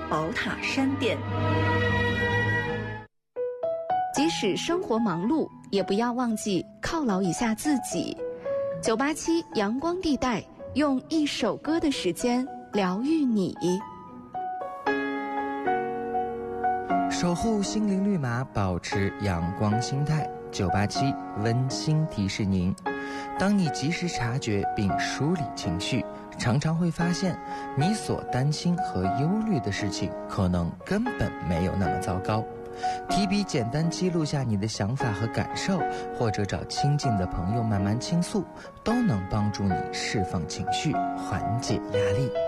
宝塔山店。 即使生活忙碌，也不要忘记犒劳一下自己。987阳光地带，用一首歌的时间疗愈你。 守护心灵绿码，保持阳光心态。987温馨提示您：当你及时察觉并梳理情绪，常常会发现你所担心和忧虑的事情可能根本没有那么糟糕。提笔简单记录下你的想法和感受，或者找亲近的朋友慢慢倾诉，都能帮助你释放情绪，缓解压力。